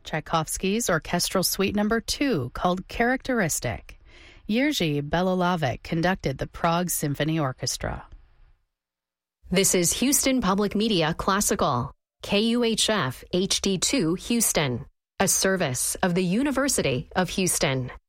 Tchaikovsky's Orchestral Suite No. 2, called Characteristic. Jerzy Belolavec conducted the Prague Symphony Orchestra. This is Houston Public Media Classical, KUHF HD2 Houston, a service of the University of Houston.